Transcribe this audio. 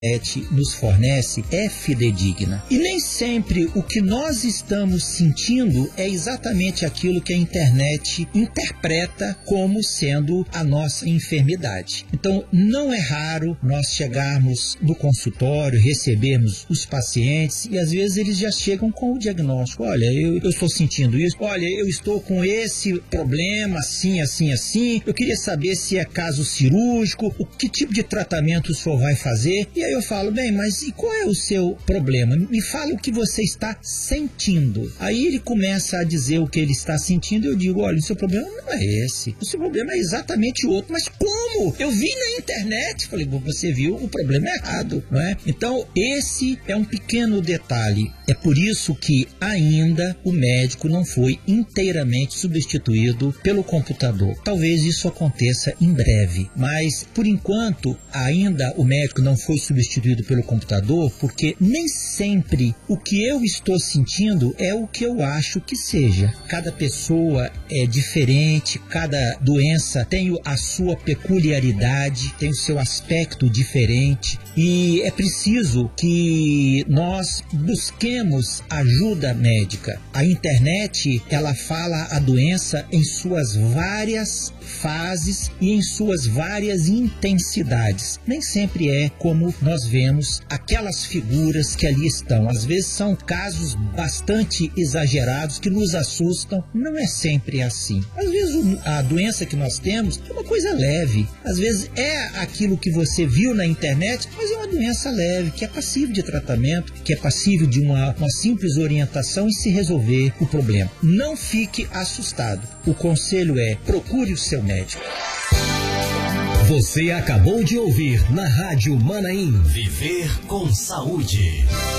nos fornece é fidedigna. E nem sempre o que nós estamos sentindo é exatamente aquilo que a internet interpreta como sendo a nossa enfermidade. Então, não é raro nós chegarmos no consultório, recebermos os pacientes e às vezes eles já chegam com o diagnóstico. Olha, eu estou sentindo isso. Olha, eu estou com esse problema, assim, assim, assim. Eu queria saber se é caso cirúrgico, que tipo de tratamento o senhor vai fazer. E aí eu falo, bem, mas e qual é o seu problema? Me fala o que você está sentindo. Aí ele começa a dizer o que ele está sentindo e eu digo, olha, o seu problema não é esse. O seu problema é exatamente o outro. Mas como? Eu vi na internet. Falei, você viu o problema errado, não é? Então, esse é um pequeno detalhe. É por isso que ainda o médico não foi inteiramente substituído pelo computador. Talvez isso aconteça em breve, mas por enquanto ainda o médico não foi substituído pelo computador, porque nem sempre o que eu estou sentindo é o que eu acho que seja. Cada pessoa é diferente, cada doença tem a sua peculiaridade, tem o seu aspecto diferente e é preciso que nós busquemos ajuda médica. A internet, ela fala a doença em suas várias fases e em suas várias intensidades. Nem sempre é como nós vemos aquelas figuras que ali estão. Às vezes são casos bastante exagerados que nos assustam. Não é sempre assim. Às vezes a doença que nós temos é uma coisa leve. Às vezes é aquilo que você viu na internet, mas é uma doença leve, que é passível de tratamento, que é passível de uma simples orientação e se resolver o problema. Não fique assustado. O conselho é: procure o seu médico. Você acabou de ouvir na Rádio Manaim Viver com Saúde.